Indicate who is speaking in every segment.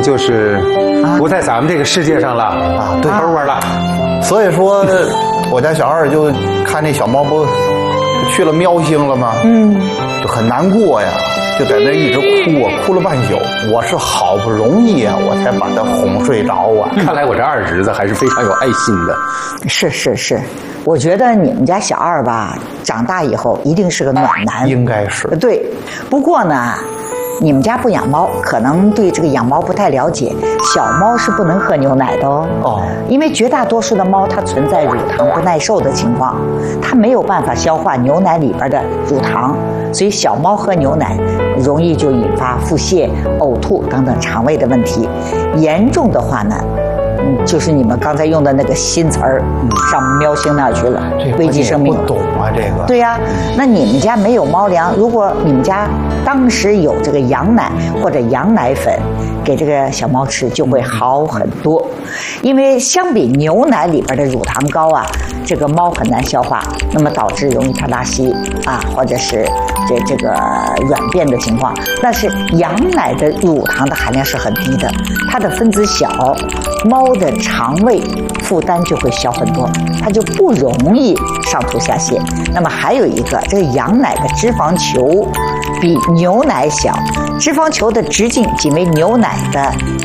Speaker 1: 就是不在咱们这个世界上了啊，对，窝了。
Speaker 2: 所以说，我家小二就看那小猫不去了喵星了吗？就很难过呀，就在那一直哭啊，哭了半宿。我是好不容易啊，我才把他哄睡着啊。
Speaker 1: 看来我这二侄子还是非常有爱心的。
Speaker 3: 是，我觉得你们家小二吧，长大以后一定是个暖男。
Speaker 2: 应该是。
Speaker 3: 对，不过呢，你们家不养猫，可能对这个养猫不太了解。小猫是不能喝牛奶的哦，因为绝大多数的猫它存在乳糖不耐受的情况，它没有办法消化牛奶里边的乳糖，所以小猫喝牛奶容易就引发腹泻、呕吐等等肠胃的问题。严重的话呢，就是你们刚才用的那个新词儿，上喵星那儿去了，危及生命。
Speaker 2: 不懂啊，这个。
Speaker 3: 对呀，那你们家没有猫粮，如果你们家当时有这个羊奶或者羊奶粉，给这个小猫吃就会好很多。因为相比牛奶里边的乳糖高啊，这个猫很难消化，那么导致容易它拉稀啊，或者是这个软便的情况。但是羊奶的乳糖的含量是很低的，它的分子小，猫的肠胃负担就会小很多，它就不容易上吐下泻。那么还有一个，这个羊奶的脂肪球比牛奶小，脂肪球的直径仅为牛奶的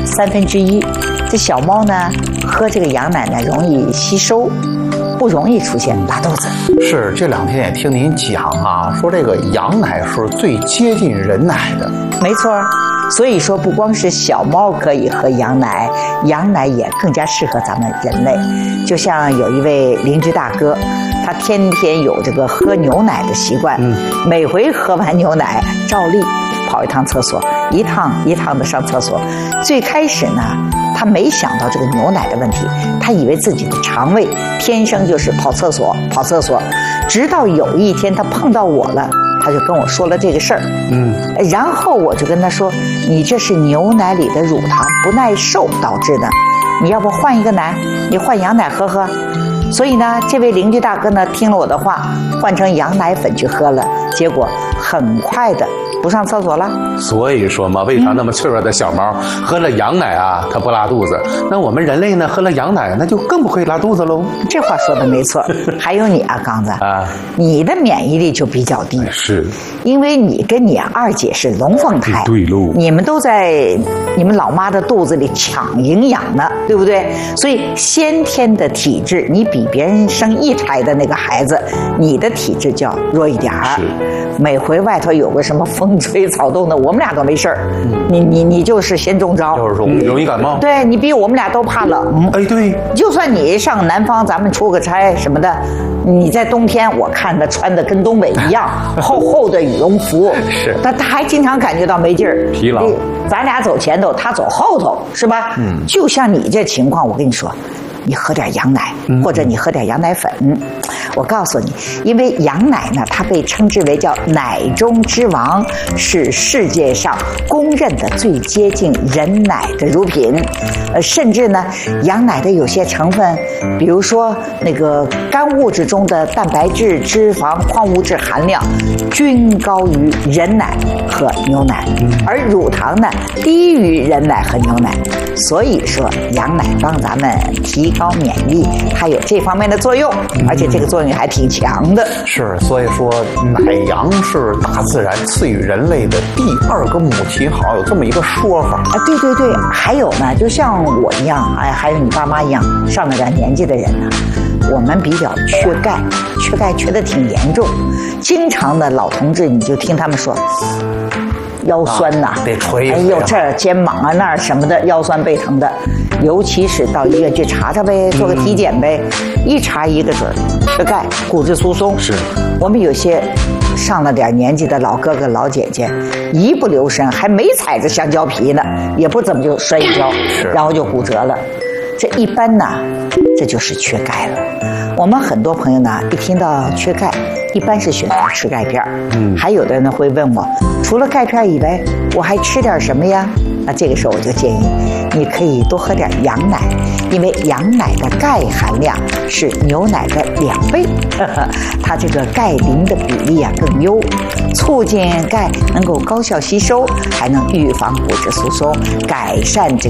Speaker 3: 1/3。这小猫呢，喝这个羊奶呢，容易吸收，不容易出现拉肚子。
Speaker 2: 是，这两天也听您讲啊，说这个羊奶是最接近人奶的。
Speaker 3: 没错，所以说不光是小猫可以喝羊奶，羊奶也更加适合咱们人类。就像有一位邻居大哥，他天天有这个喝牛奶的习惯，每回喝完牛奶照例跑一趟厕所，一趟一趟的上厕所。最开始呢，他没想到这个牛奶的问题，他以为自己的肠胃天生就是跑厕所。直到有一天他碰到我了，他就跟我说了这个事儿。然后我就跟他说，你这是牛奶里的乳糖不耐受导致的，你要不换一个奶，你换羊奶喝喝。所以呢，这位邻居大哥呢，听了我的话，换成羊奶粉去喝了，结果很快的不上厕所了。所
Speaker 1: 以说嘛，胃肠那么脆弱的小猫，喝了羊奶啊，它不拉肚子。那我们人类呢，喝了羊奶，那就更不会拉肚子喽。
Speaker 3: 这话说的没错。还有你啊，刚子啊，你的免疫力就比较低，
Speaker 1: 是
Speaker 3: 因为你跟你二姐是龙凤胎，
Speaker 1: 对喽，
Speaker 3: 你们都在你们老妈的肚子里抢营养呢，对不对？所以先天的体质，你比别人生一胎的那个孩子，你的体质就要弱一点儿。每回外头有个什么风吹草动的，我们俩都没事儿，你就是先中招，
Speaker 1: 就是容易感冒。
Speaker 3: 对，你比我们俩都怕冷。
Speaker 1: 哎，对，
Speaker 3: 就算你上南方，咱们出个差什么的，你在冬天，我看他穿的跟东北一样，厚厚的羽绒服，
Speaker 1: 是，
Speaker 3: 他还经常感觉到没劲儿，
Speaker 1: 疲劳。
Speaker 3: 咱俩走前头，他走后头，是吧？就像你这情况，我跟你说，你喝点羊奶，或者你喝点羊奶粉。我告诉你，因为羊奶呢，它被称之为叫奶中之王，是世界上公认的最接近人奶的乳品。甚至呢，羊奶的有些成分，比如说那个干物质中的蛋白质、脂肪、矿物质含量，均高于人奶和牛奶，而乳糖呢低于人奶和牛奶。所以说，羊奶帮咱们提高免疫力，它有这方面的作用，而且这个作用还挺强的。
Speaker 2: 是，所以说奶羊是大自然赐予人类的第二个母亲，好像有这么一个说法
Speaker 3: 啊。对对对，还有呢，就像我一样，还有你爸妈一样，上了点年纪的人呢，我们比较缺钙，缺得挺严重，经常的老同志，你就听他们说。腰酸呐，
Speaker 2: 得捶。
Speaker 3: 哎呦，这儿肩膀啊那儿什么的，腰酸背疼的，尤其是到医院去查查呗，做个体检呗，一查一个准儿，缺钙、骨质疏松。
Speaker 1: 是，
Speaker 3: 我们有些上了点年纪的老哥哥老姐姐，一不留神还没踩着香蕉皮呢，也不怎么就摔一跤，然后就骨折了。这一般呢，这就是缺钙了。我们很多朋友呢，一听到缺钙，一般是选择吃钙片。还有的人呢会问我，除了钙片以外，我还吃点什么呀？那这个时候我就建议，你可以多喝点羊奶，因为羊奶的钙含量是牛奶的2倍，它这个钙磷的比例啊更优，促进钙能够高效吸收，还能预防骨质疏松，改善这个